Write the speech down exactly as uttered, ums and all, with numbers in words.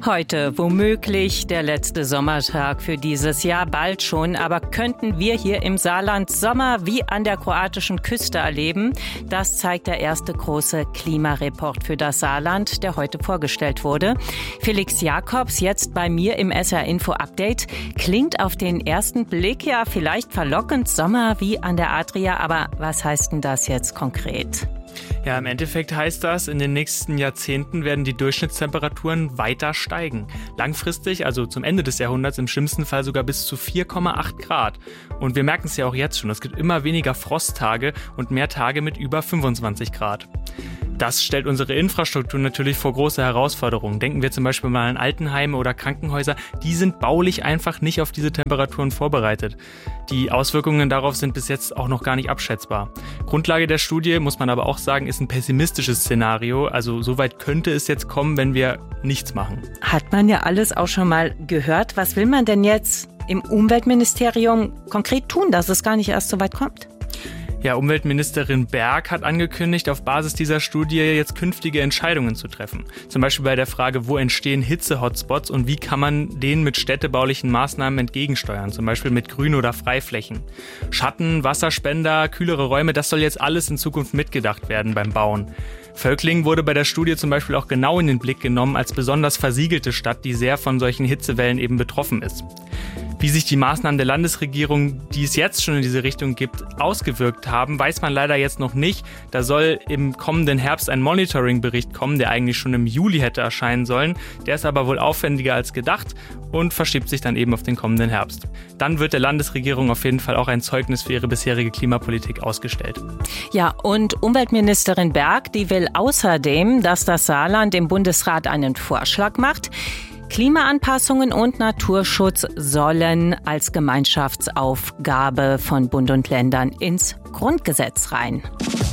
Heute womöglich der letzte Sommertag für dieses Jahr, bald schon. Aber könnten wir hier im Saarland Sommer wie an der kroatischen Küste erleben? Das zeigt der erste große Klimareport für das Saarland, der heute vorgestellt wurde. Felix Jakobs jetzt bei mir im S R Info Update. Klingt auf den ersten Blick ja vielleicht verlockend, Sommer wie an der Adria. Aber was heißt denn das jetzt konkret? Ja, im Endeffekt heißt das, in den nächsten Jahrzehnten werden die Durchschnittstemperaturen weiter steigen. Langfristig, also zum Ende des Jahrhunderts, im schlimmsten Fall sogar bis zu vier Komma acht Grad. Und wir merken es ja auch jetzt schon, es gibt immer weniger Frosttage und mehr Tage mit über fünfundzwanzig Grad. Das stellt unsere Infrastruktur natürlich vor große Herausforderungen. Denken wir zum Beispiel mal an Altenheime oder Krankenhäuser. Die sind baulich einfach nicht auf diese Temperaturen vorbereitet. Die Auswirkungen darauf sind bis jetzt auch noch gar nicht abschätzbar. Grundlage der Studie, muss man aber auch sagen, ist ein pessimistisches Szenario. Also so weit könnte es jetzt kommen, wenn wir nichts machen. Hat man ja alles auch schon mal gehört. Was will man denn jetzt im Umweltministerium konkret tun, dass es gar nicht erst so weit kommt? Ja, Umweltministerin Berg hat angekündigt, auf Basis dieser Studie jetzt künftige Entscheidungen zu treffen. Zum Beispiel bei der Frage, wo entstehen Hitze-Hotspots und wie kann man denen mit städtebaulichen Maßnahmen entgegensteuern, zum Beispiel mit Grün- oder Freiflächen. Schatten, Wasserspender, kühlere Räume, das soll jetzt alles in Zukunft mitgedacht werden beim Bauen. Völklingen wurde bei der Studie zum Beispiel auch genau in den Blick genommen als besonders versiegelte Stadt, die sehr von solchen Hitzewellen eben betroffen ist. Wie sich die Maßnahmen der Landesregierung, die es jetzt schon in diese Richtung gibt, ausgewirkt haben, weiß man leider jetzt noch nicht. Da soll im kommenden Herbst ein Monitoring-Bericht kommen, der eigentlich schon im Juli hätte erscheinen sollen. Der ist aber wohl aufwendiger als gedacht und verschiebt sich dann eben auf den kommenden Herbst. Dann wird der Landesregierung auf jeden Fall auch ein Zeugnis für ihre bisherige Klimapolitik ausgestellt. Ja, und Umweltministerin Berg, die will außerdem, dass das Saarland im Bundesrat einen Vorschlag macht. Klimaanpassungen und Naturschutz sollen als Gemeinschaftsaufgabe von Bund und Ländern ins Grundgesetz rein.